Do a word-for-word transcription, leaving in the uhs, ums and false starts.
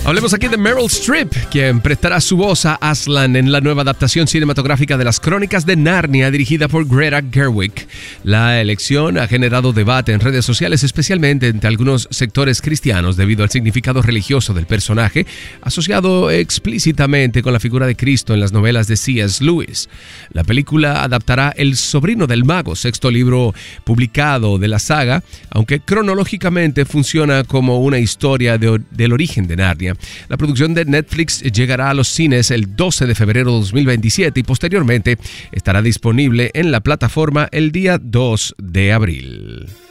Hablemos aquí de Meryl Streep, quien prestará su voz a Aslan en la nueva adaptación cinematográfica de las Crónicas de Narnia, dirigida por Greta Gerwig. La elección ha generado debate en redes sociales, especialmente entre algunos sectores cristianos, debido al significado religioso del personaje, asociado explícitamente con la figura de Cristo en las novelas de C S Lewis. La película adaptará El sobrino del mago, sexto libro publicado de la saga, aunque cronológicamente funciona como una historia de, del origen de Narnia. La producción de Netflix llegará a los cines el doce de febrero de dos mil veintisiete y posteriormente estará disponible en la plataforma el día dos de abril.